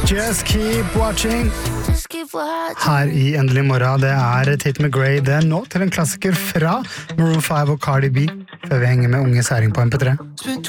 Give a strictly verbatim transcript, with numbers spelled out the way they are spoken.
Just keep watching. Her i Endelig morgen, det er Tate McRae. Det er nå til en klassiker fra Maroon five og Cardi B, før vi henger med unge særing på M P tre.